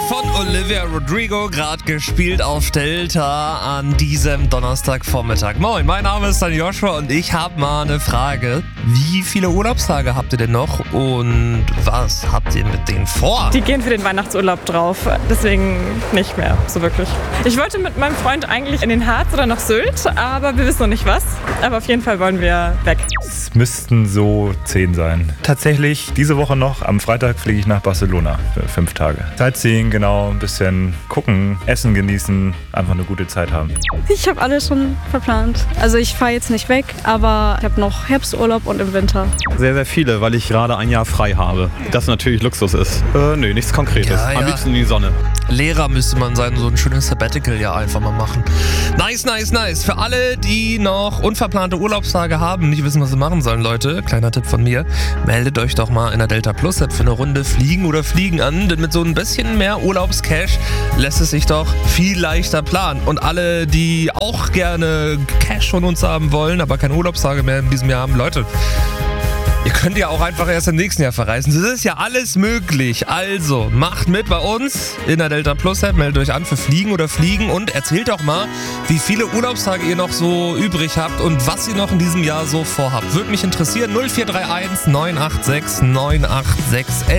von Olivia Rodrigo, gerade gespielt auf Delta an diesem Donnerstagvormittag. Moin, mein Name ist dann Joshua und ich habe mal eine Frage. Wie viele Urlaubstage habt ihr denn noch und was habt ihr mit denen vor? Die gehen für den Weihnachtsurlaub drauf, deswegen nicht mehr so wirklich. Ich wollte mit meinem Freund eigentlich in den Harz oder nach Sylt, aber wir wissen noch nicht was. Aber auf jeden Fall wollen wir weg. Es müssten so 10 sein. Tatsächlich diese Woche noch, am Freitag fliege ich nach Barcelona für 5 Tage. Sightseeing, genau, ein bisschen gucken, essen genießen, einfach eine gute Zeit haben. Ich habe alles schon verplant. Also ich fahre jetzt nicht weg, aber ich habe noch Herbsturlaub und im Winter. Sehr, sehr viele, weil ich gerade ein Jahr frei habe. Das natürlich Luxus ist. Nee, nichts Konkretes. Ja. Am liebsten in die Sonne. Lehrer müsste man sein, so ein schönes Sabbatical ja einfach mal machen. Nice. Für alle, die noch unverplante Urlaubstage haben, nicht wissen, was sie machen sollen, Leute, kleiner Tipp von mir, meldet euch doch mal in der Delta Plus App für eine Runde Fliegen an, denn mit so ein bisschen mehr Urlaubscash lässt es sich doch viel leichter planen. Und alle, die auch gerne Cash von uns haben wollen, aber keine Urlaubstage mehr in diesem Jahr haben, Leute, ihr könnt ja auch einfach erst im nächsten Jahr verreisen. Das ist ja alles möglich. Also, macht mit bei uns in der Delta Plus App. Meldet euch an für Fliegen und erzählt doch mal, wie viele Urlaubstage ihr noch so übrig habt und was ihr noch in diesem Jahr so vorhabt. Würde mich interessieren. 0431 986 986